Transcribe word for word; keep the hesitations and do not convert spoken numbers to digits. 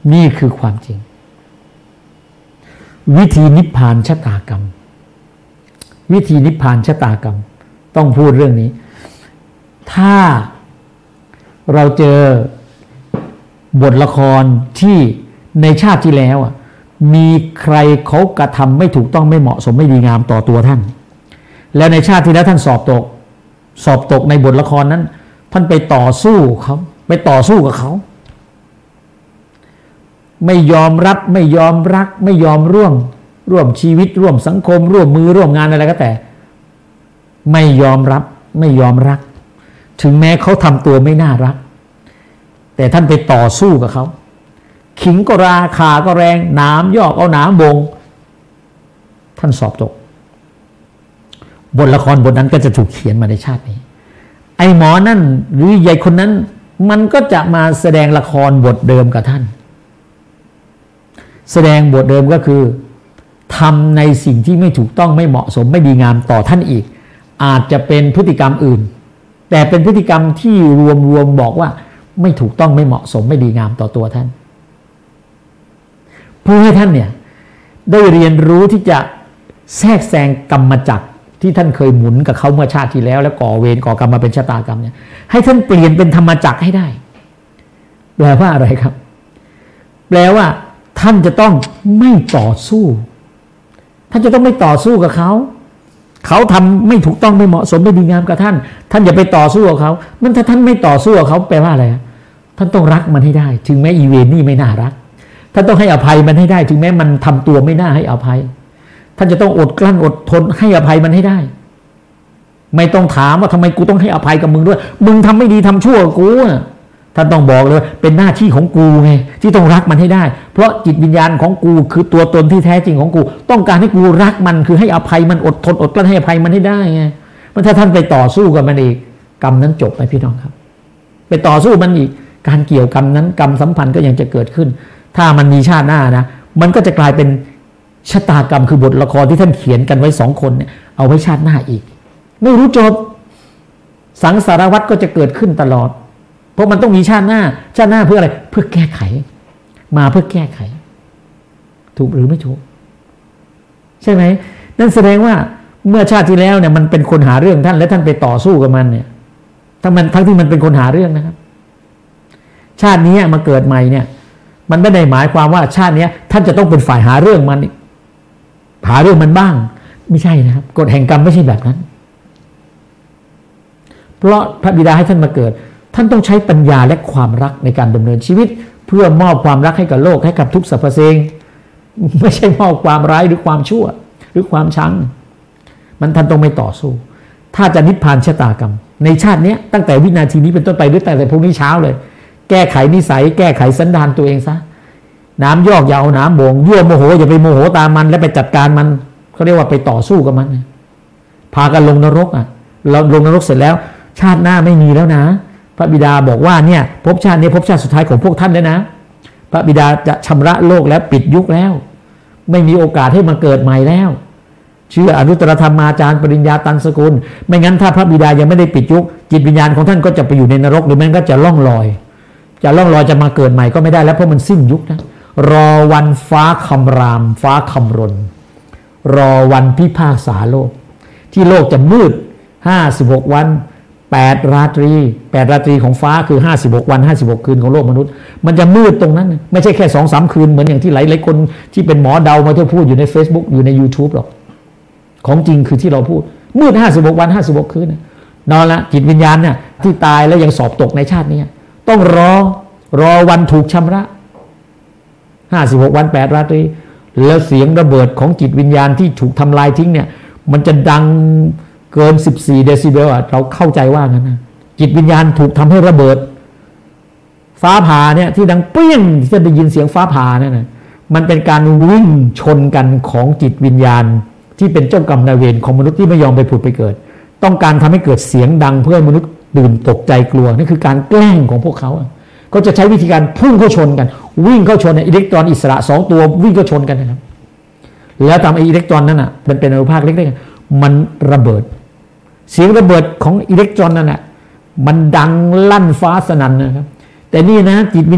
นี่คือความจริงวิธีนิพพานชะตากรรมวิธีนิพพานชะตากรรมต้องพูดเรื่องนี้ถ้าเราเจอบทละครที่ในชาติที่แล้วมีใครเขากระทำไม่ถูกต้องไม่เหมาะสมไม่ดีงามต่อตัวท่านแล้วในชาติที่แล้วท่านสอบตกสอบตกในบทละครนั้นท่านไปต่อสู้เขาไปต่อสู้กับเขาไม่ยอมรับไม่ยอมรักไม่ยอมร่วมร่วมชีวิตร่วมสังคมร่วมมือร่วมงานอะไรก็แต่ไม่ยอมรับไม่ยอมรักถึงแม้เขาทำตัวไม่น่ารักแต่ท่านไปต่อสู้กับเขาขิงก็ราขาก็แรงหนามยอกเอาหนามบงท่านสอบตกบทละครบทนั้นก็จะถูกเขียนมาในชาตินี้ไอ้หมอนั่นหรือยายคนนั้นมันก็จะมาแสดงละครบทเดิมกับท่านแสดงบทเดิมก็คือทำในสิ่งที่ไม่ถูกต้องไม่เหมาะสมไม่ดีงามต่อท่านอีกอาจจะเป็นพฤติกรรมอื่นแต่เป็นพฤติกรรมที่รวมๆบอกว่าไม่ถูกต้องไม่เหมาะสมไม่ดีงามต่อตัวท่านเพื่อให้ท่านเนี่ยได้เรียนรู้ที่จะแทรกแซงกรรมจักรที่ท่านเคยหมุนกับเขาเมื่อชาติที่แล้วแล้วก่อเวรก่อกรรมมาเป็นชะตากรรมเนี่ยให้ท่านเปลี่ยนเป็นธรรมจักรให้ได้แปลว่าอะไรครับแปลว่าท่านจะต้องไม่ต่อสู้ท่านจะต้องไม่ต่อสู้กับเขาเขาทำไม่ถูกต้องไม่เหมาะสมไม่ดีงามกับท่านท่านอย่าไปต่อสู้กับเขามันถ้าท่านไม่ต่อสู้กับเขาแปลว่าอะไรท่านต้องรักมันให้ได้ถึงแม้อีเวนนี่ไม่น่ารักท่านต้องให้อภัยมันให้ได้ถึงแม้มันทำตัวไม่น่าให้อภัยท่านจะต้องอดกลั้นอดทนให้อภัยมันให้ได้ไม่ต้องถามว่าทำไมกูต้องให้อภัยกับมึงด้วยมึงทำไม่ดีทำชั่วกูท่านต้องบอกเลยเป็นหน้าที่ของกูไงที่ต้องรักมันให้ได้เพราะจิตวิญญาณของกูคือตัวตนที่แท้จริงของกูต้องการให้กูรักมันคือให้อภัยมันอดทนอดกลั้นให้อภัยมันให้ได้ไงมันถ้าท่านไปต่อสู้กับมันอีกกรรมนั้นจบไหมพี่น้องครับไปต่อสู้มันอีกการเกี่ยวกรรมนั้นกรรมสัมพันธ์ก็ยังจะเกิดขึ้นถ้ามันมีชาติหน้านะมันก็จะกลายเป็นชะตากรรมคือบทละครที่ท่านเขียนกันไว้สองคนเนี่ยเอาไว้ชาติหน้าอีกไม่รู้จบสังสารวัฏก็จะเกิดขึ้นตลอดเพราะมันต้องมีชาติหน้าชาติหน้าเพื่ออะไรเพื่อแก้ไขมาเพื่อแก้ไขถูกหรือไม่ถูกใช่ไหมนั่นแสดงว่าเมื่อชาติที่แล้วเนี่ยมันเป็นคนหาเรื่องท่านและท่านไปต่อสู้กับมันเนี่ยทั้งมันทั้งที่มันเป็นคนหาเรื่องนะครับชาตินี้มาเกิดใหม่เนี่ยมันไม่ได้หมายความว่าชาตินี้ท่านจะต้องเป็นฝ่ายหาเรื่องมันหาเรื่องมันบ้างไม่ใช่นะครับกฎแห่งกรรมไม่ใช่แบบนั้นเพราะพระบิดาให้ท่านมาเกิดท่านต้องใช้ปัญญาและความรักในการดำเนินชีวิตเพื่อมอบความรักให้กับโลกให้กับทุกสรรพสิ่งไม่ใช่มอบความร้ายหรือความชั่วหรือความชังมันท่านต้องไม่ต่อสู้ถ้าจะนิพพานชะตากรรมในชาตินี้ตั้งแต่วินาทีนี้เป็นต้นไปหรือตั้งแต่พรุ่งนี้เช้าเลยแก้ไขนิสัยแก้ไขสันดานตัวเองซะน้ำยอกอย่าเอาน้ำโบงยั่วโมโหอย่าไปโมโหตามมันและไปจัดการมันเขาเรียกว่าไปต่อสู้กับมันพากันลงนรกอ่ะเราลงนรกเสร็จแล้วชาติหน้าไม่มีแล้วนะพระบิดาบอกว่าเนี่ยภพชาตินี้ภพชาติสุดท้ายของพวกท่านแล้วนะพระบิดาจะชำระโลกแล้วปิดยุคแล้วไม่มีโอกาสให้มาเกิดใหม่แล้วเชื่ออนุตตรธรรมาจารย์ปริญญาตันสกุลไม่งั้นถ้าพระบิดายังไม่ได้ปิดยุคจิตวิญญาณของท่านก็จะไปอยู่ในนรกหรือแม้ก็จะล่องลอยจะล่องลอยจะมาเกิดใหม่ก็ไม่ได้แล้วเพราะมันสิ้นยุคนะรอวันฟ้าคำรามฟ้าคำรนรอวันพิพากษาโลกที่โลกจะมืดห้าสิบหกวันแปดราตรีแปดราตรีของฟ้าคือห้าสิบหกวันห้าสิบหกคืนของโลกมนุษย์มันจะมืดตรงนั้นไม่ใช่แค่ สองสาม คืนเหมือนอย่างที่หลายๆคนที่เป็นหมอเดามาเที่ยวพูดอยู่ใน Facebook อยู่ใน YouTube หรอกของจริงคือที่เราพูดมืดห้าสิบหกวันห้าสิบหกคืนนอนละจิตวิญญาณเนี่ยที่ตายแล้วยังสอบตกในชาตินี้ต้องรอรอวันถูกชำระห้าสิบหกวันแปดราตรีแล้วเสียงระเบิดของจิตวิญญาณที่ถูกทำลายทิ้งเนี่ยมันจะดังเกินสิบสี่เดซิเบลอ่ะเราเข้าใจว่างั้นนะจิตวิญญาณถูกทำให้ระเบิดฟ้าผ่าเนี่ยที่ดังเปี้ยงที่จะได้ยินเสียงฟ้าผ่านั่นนะมันเป็นการวิ่งชนกันของจิตวิญญาณที่เป็นเจ้ากรรมนายเวรของมนุษย์ที่ไม่ยอมไปผุดไปเกิดต้องการทำให้เกิดเสียงดังเพื่อให้มนุษย์ตื่นตกใจกลัวนี่คือการแกล้งของพวกเขาก็จะใช้วิธีการพุ่งเข้าชนกันวิ่งเข้าชนอิเล็กตรอนอิสระสองตัววิ่งเข้าชนกันนะครับแล้วทำไอ้อิเล็กตรอนนั้นอ่ะมันเป็นอนุภาคเล็กๆมันระเบิดเสียงระเบิดของอิเล็กตรอนนั่นแหละมันดังลั่นฟ้าสนั่นนะครับแต่นี่นะจิต